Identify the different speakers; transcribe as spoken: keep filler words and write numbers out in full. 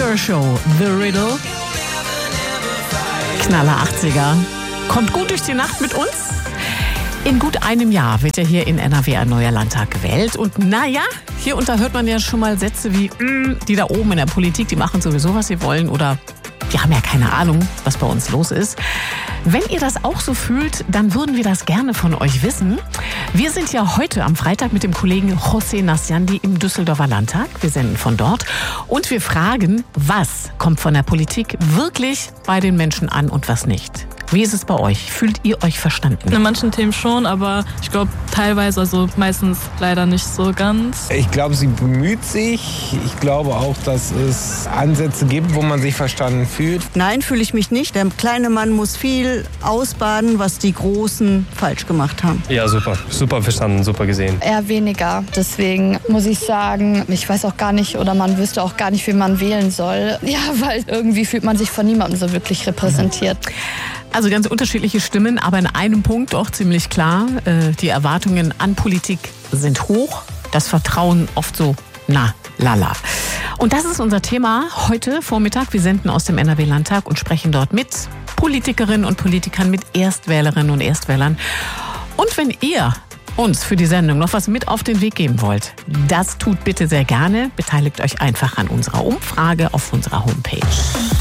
Speaker 1: Show, The Riddle. Knaller achtziger. Kommt gut durch die Nacht mit uns. In gut einem Jahr wird ja hier in N R W ein neuer Landtag gewählt. Und naja, hier unter hört man ja schon mal Sätze wie, die da oben in der Politik, die machen sowieso, was sie wollen. Oder die haben ja keine Ahnung, was bei uns los ist. Wenn ihr das auch so fühlt, dann würden wir das gerne von euch wissen. Wir sind ja heute am Freitag mit dem Kollegen José Nasciandi im Düsseldorfer Landtag. Wir senden von dort. Und wir fragen, was kommt von der Politik wirklich bei den Menschen an und was nicht? Wie ist es bei euch? Fühlt ihr euch verstanden?
Speaker 2: In manchen Themen schon, aber ich glaube teilweise, also meistens leider nicht so ganz.
Speaker 3: Ich glaube, sie bemüht sich. Ich glaube auch, dass es Ansätze gibt, wo man sich verstanden fühlt.
Speaker 4: Nein, fühle ich mich nicht. Der kleine Mann muss viel ausbaden, was die Großen falsch gemacht haben.
Speaker 5: Ja, super. Super verstanden, super gesehen.
Speaker 6: Eher weniger. Deswegen muss ich sagen, ich weiß auch gar nicht oder man wüsste auch gar nicht, wen man wählen soll. Ja, weil irgendwie fühlt man sich von niemandem so wirklich repräsentiert.
Speaker 1: Also ganz unterschiedliche Stimmen, aber in einem Punkt doch ziemlich klar. Äh, die Erwartungen an Politik sind hoch, das Vertrauen oft so, na, lala. Und das ist unser Thema heute Vormittag. Wir senden aus dem N R W-Landtag und sprechen dort mit Politikerinnen und Politikern, mit Erstwählerinnen und Erstwählern. Und wenn ihr uns für die Sendung noch was mit auf den Weg geben wollt, das tut bitte sehr gerne. Beteiligt euch einfach an unserer Umfrage auf unserer Homepage.